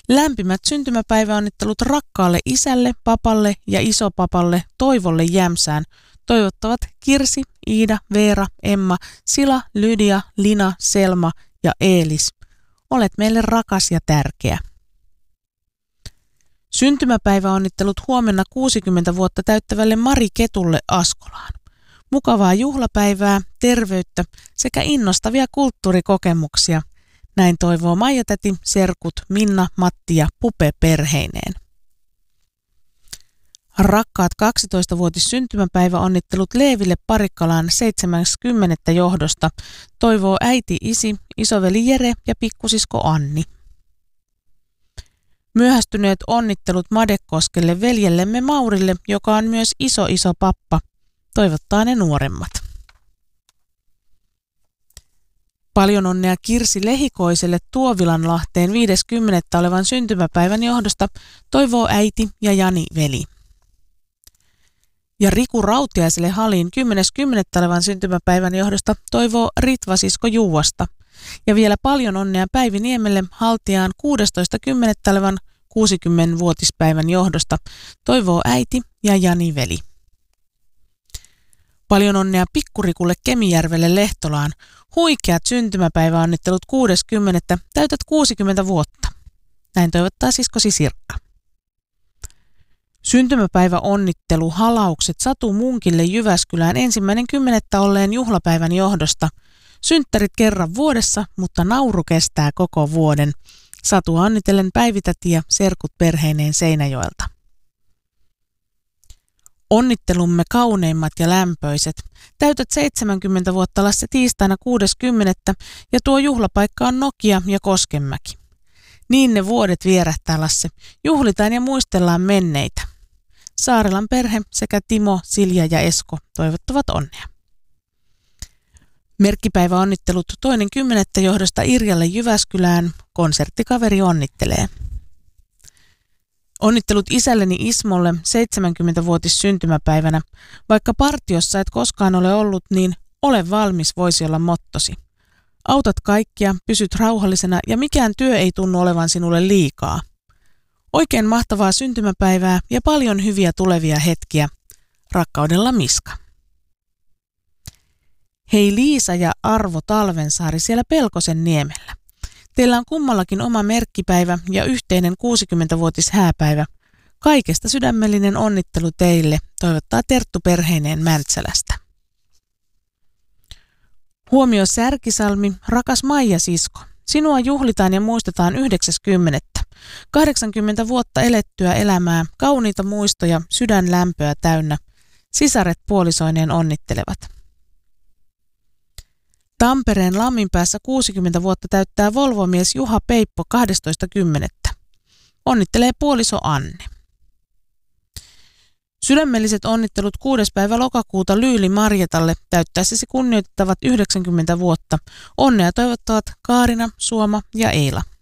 Lämpimät syntymäpäiväonnittelut rakkaalle isälle, papalle ja isopapalle Toivolle Jämsään toivottavat Kirsi, Iida, Veera, Emma, Sila, Lydia, Lina, Selma ja Eelis. Olet meille rakas ja tärkeä. Syntymäpäiväonnittelut huomenna 60 vuotta täyttävälle Mari Ketulle Askolaan. Mukavaa juhlapäivää, terveyttä sekä innostavia kulttuurikokemuksia. Näin toivoo Maija-täti, serkut Minna, Matti ja Pupe perheineen. Rakkaat 12-vuotis syntymäpäiväonnittelut Leeville Parikkalaan 70. johdosta toivoo äiti Isi, isoveli Jere ja pikkusisko Anni. Myöhästyneet onnittelut Madekoskelle veljellemme Maurille, joka on myös iso pappa. Toivottaa ne nuoremmat. Paljon onnea Kirsi Lehikoiselle Tuovilanlahteen 50. olevan syntymäpäivän johdosta toivoo äiti ja Jani veli. Ja Riku Rautiaiselle Haliin 10.10. olevan syntymäpäivän johdosta toivoo Ritva sisko Juuasta. Ja vielä paljon onnea Päivi Niemelle Haltiaan 16.10. olevan 60-vuotispäivän johdosta toivoo äiti ja Jani veli. Paljon onnea Pikkurikulle Kemijärvelle Lehtolaan. Huikeat syntymäpäiväonnittelut 60. Täytät 60 vuotta. Näin toivottaa siskosi Sirkka. Syntymäpäiväonnittelu halaukset Satu Munkille Jyväskylään 1.10. olleen juhlapäivän johdosta. Synttärit kerran vuodessa, mutta nauru kestää koko vuoden. Satua onnitellen Päivitäti ja serkut perheineen Seinäjoelta. Onnittelumme kauneimmat ja lämpöiset. Täytät 70 vuotta Lasse tiistaina 6.10. ja tuo juhlapaikka on Nokia ja Koskenmäki. Niin ne vuodet vierähtää, Lasse. Juhlitaan ja muistellaan menneitä. Saarelan perhe sekä Timo, Silja ja Esko toivottavat onnea. Merkkipäiväonnittelut 2.10. johdosta Irjalle Jyväskylään. Konserttikaveri onnittelee. Onnittelut isälleni Ismolle 70-vuotis syntymäpäivänä. Vaikka partiossa et koskaan ole ollut, niin ole valmis voisi olla mottosi. Autat kaikkia, pysyt rauhallisena ja mikään työ ei tunnu olevan sinulle liikaa. Oikein mahtavaa syntymäpäivää ja paljon hyviä tulevia hetkiä. Rakkaudella Miska. Hei Liisa ja Arvo Talvensaari siellä Pelkosen niemellä. Teillä on kummallakin oma merkkipäivä ja yhteinen 60-vuotis hääpäivä. Kaikesta sydämellinen onnittelu teille, toivottaa Terttu perheineen Mäntsälästä. Huomio Särkisalmi, rakas Maija sisko. Sinua juhlitaan ja muistetaan 9.10. 80 vuotta elettyä elämää, kauniita muistoja, sydänlämpöä täynnä. Sisaret puolisoineen onnittelevat. Tampereen Lamminpäässä 60 vuotta täyttää Volvomies Juha Peippo 12.10. Onnittelee puoliso Anne. Sydämelliset onnittelut 6. päivä lokakuuta Lyyli Marjetalle täyttäessäsi kunnioitettavat 90 vuotta. Onnea toivottavat Kaarina, Suoma ja Eila.